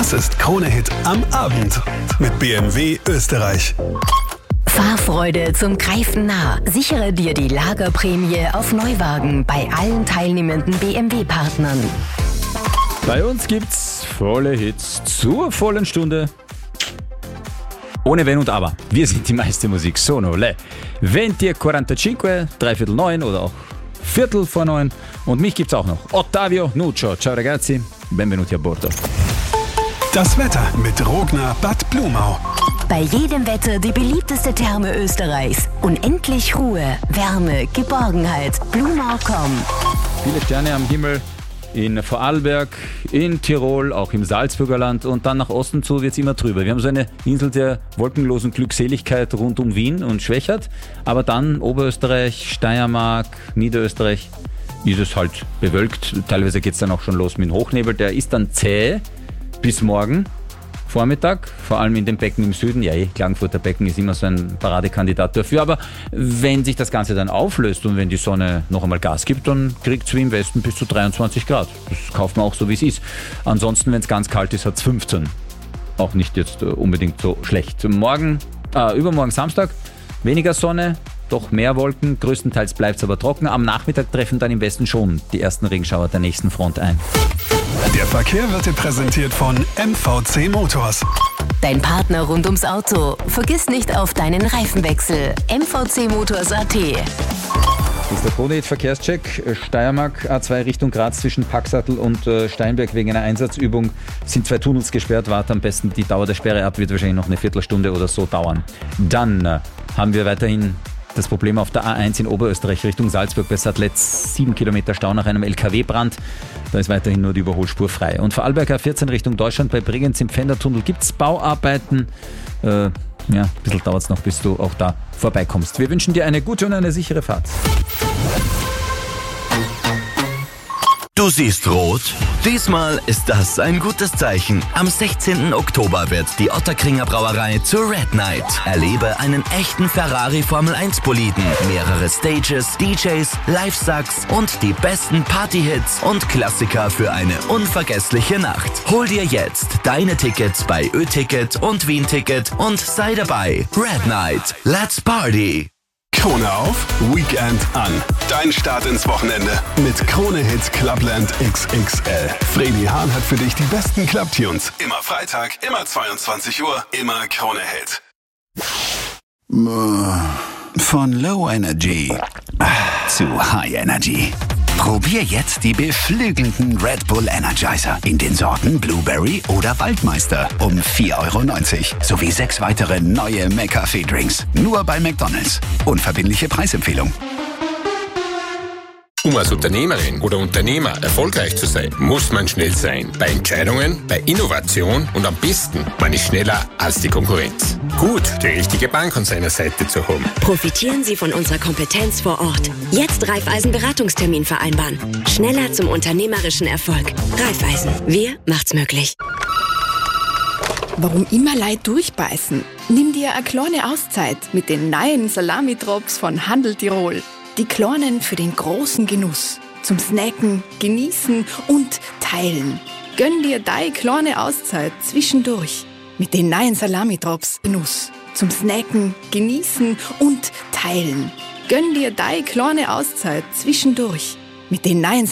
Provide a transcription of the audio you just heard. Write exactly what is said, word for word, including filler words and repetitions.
Das ist Krone-Hit am Abend mit B M W Österreich. Fahrfreude zum Greifen nah. Sichere dir die Lagerprämie auf Neuwagen bei allen teilnehmenden B M W-Partnern. Bei uns gibt's volle Hits zur vollen Stunde. Ohne Wenn und Aber. Wir sind die meiste Musik. Sono le venti e quarantacinque, dreiviertel neun oder auch Viertel vor neun. Und mich gibt's auch noch. Ottavio Nuccio. Ciao ragazzi, benvenuti a bordo. Das Wetter mit Rogner Bad Blumau. Bei jedem Wetter die beliebteste Therme Österreichs. Unendlich Ruhe, Wärme, Geborgenheit. Blumau Punkt com. Viele Sterne am Himmel in Vorarlberg, in Tirol, auch im Salzburger Land und dann nach Osten zu wird es immer trüber. Wir haben so eine Insel der wolkenlosen Glückseligkeit rund um Wien und Schwächert, aber dann Oberösterreich, Steiermark, Niederösterreich ist es halt bewölkt. Teilweise geht es dann auch schon los mit dem Hochnebel. Der ist dann zäh bis morgen Vormittag, vor allem in den Becken im Süden. Ja, eh, Klagenfurter Becken ist immer so ein Paradekandidat dafür. Aber wenn sich das Ganze dann auflöst und wenn die Sonne noch einmal Gas gibt, dann kriegt es wie im Westen bis zu dreiundzwanzig Grad. Das kauft man auch so, wie es ist. Ansonsten, wenn es ganz kalt ist, hat es fünfzehn. Auch nicht jetzt unbedingt so schlecht. Morgen, äh, übermorgen Samstag, weniger Sonne, doch mehr Wolken. Größtenteils bleibt es aber trocken. Am Nachmittag treffen dann im Westen schon die ersten Regenschauer der nächsten Front ein. Der Verkehr wird dir präsentiert von M V C Motors. Dein Partner rund ums Auto. Vergiss nicht auf deinen Reifenwechsel. M V C Motors Punkt A T. Das ist der Krone-Hit-Verkehrscheck. Steiermark A zwei Richtung Graz zwischen Packsattel und äh, Steinberg wegen einer Einsatzübung sind zwei Tunnels gesperrt. Warte am besten die Dauer der Sperre ab, wird wahrscheinlich noch eine Viertelstunde oder so dauern. Dann äh, haben wir weiterhin das Problem auf der A eins in Oberösterreich Richtung Salzburg bei Sadletz. Sieben Kilometer Stau nach einem L K W-Brand. Da ist weiterhin nur die Überholspur frei. Und Vorarlberg A vierzehn Richtung Deutschland bei Bregenz im Pfändertunnel gibt es Bauarbeiten. Äh, ja, ein bisschen dauert es noch, bis du auch da vorbeikommst. Wir wünschen dir eine gute und eine sichere Fahrt. Du siehst rot? Diesmal ist das ein gutes Zeichen. Am sechzehnten Oktober wird die Ottakringer Brauerei zur Red Night. Erlebe einen echten Ferrari Formel eins Boliden, mehrere Stages, D Js, Live-Sucks und die besten Party-Hits und Klassiker für eine unvergessliche Nacht. Hol dir jetzt deine Tickets bei Ö-Ticket und Wien-Ticket und sei dabei. Red Night, let's party! Krone auf, Weekend an. Dein Start ins Wochenende mit Krone-Hit Clubland X X L. Fredi Hahn hat für dich die besten Clubtunes. Immer Freitag, immer zweiundzwanzig Uhr, immer Krone-Hit. Von Low Energy zu High Energy. Probier jetzt die beflügelnden Red Bull Energizer in den Sorten Blueberry oder Waldmeister um vier Euro neunzig sowie sechs weitere neue McCafé-Drinks. Nur bei McDonald's. Unverbindliche Preisempfehlung. Um als Unternehmerin oder Unternehmer erfolgreich zu sein, muss man schnell sein. Bei Entscheidungen, bei Innovation und am besten, man ist schneller als die Konkurrenz. Gut, die richtige Bank an seiner Seite zu haben. Profitieren Sie von unserer Kompetenz vor Ort. Jetzt Raiffeisen Beratungstermin vereinbaren. Schneller zum unternehmerischen Erfolg. Raiffeisen. Wir macht's möglich. Warum immer Leid durchbeißen? Nimm dir eine kleine Auszeit mit den neuen Salami-Drops von Handel Tirol. Die Kleinen für den großen Genuss. Zum Snacken, Genießen und Teilen. Gönn dir deine kleine Auszeit zwischendurch. Mit den neuen Salami-Drops Genuss. Zum Snacken, Genießen und Teilen. Gönn dir deine kleine Auszeit zwischendurch. Mit den neuen